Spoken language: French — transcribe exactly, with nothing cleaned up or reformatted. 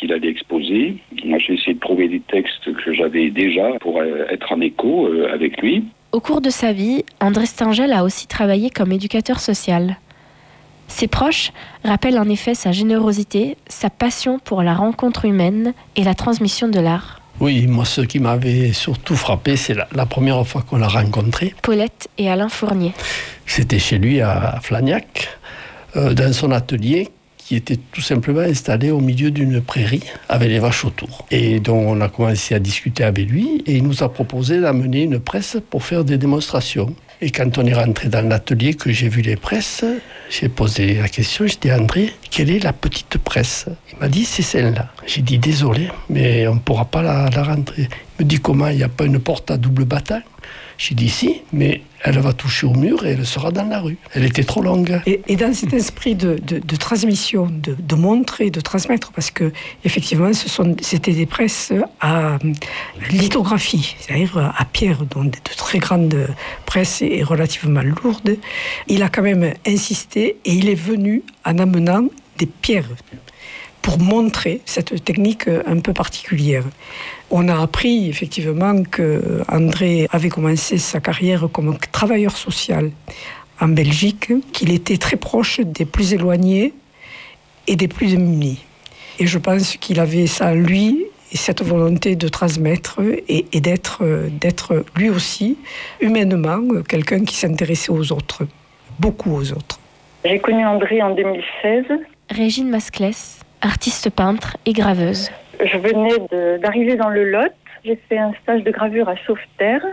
qu'il allait exposer. Moi, j'ai essayé de trouver des textes que j'avais déjà pour être en écho avec lui. Au cours de sa vie, André Stengel a aussi travaillé comme éducateur social. Ses proches rappellent en effet sa générosité, sa passion pour la rencontre humaine et la transmission de l'art. Oui, moi, ce qui m'avait surtout frappé, c'est la, la première fois qu'on l'a rencontré. Paulette et Alain Fournier. C'était chez lui à Flagnac, euh, dans son atelier, qui était tout simplement installé au milieu d'une prairie avec les vaches autour. Et donc on a commencé à discuter avec lui et il nous a proposé d'amener une presse pour faire des démonstrations. Et quand on est rentré dans l'atelier, que j'ai vu les presses, j'ai posé la question, j'ai dit « André, quelle est la petite presse ?» Il m'a dit « C'est celle-là ». J'ai dit « Désolé, mais on ne pourra pas la, la rentrer ». Il me dit « Comment, il n'y a pas une porte à double battant ?» J'ai dit « Si, mais elle va toucher au mur et elle sera dans la rue. Elle était trop longue. » Et, et dans cet esprit de, de, de transmission, de, de montrer, de transmettre, parce que effectivement, ce sont, c'était des presses à lithographie, c'est-à-dire à pierre, donc de très grandes presses et relativement lourdes. Il a quand même insisté et il est venu en amenant des pierres pour montrer cette technique un peu particulière. On a appris effectivement qu'André avait commencé sa carrière comme travailleur social en Belgique, qu'il était très proche des plus éloignés et des plus démunis. Et je pense qu'il avait ça en lui, et cette volonté de transmettre et, et d'être, d'être lui aussi, humainement, quelqu'un qui s'intéressait aux autres, beaucoup aux autres. J'ai connu André en deux mille seize. Régine Masclès, artiste peintre et graveuse. Je venais de, d'arriver dans le Lot. J'ai fait un stage de gravure à Sauveterre.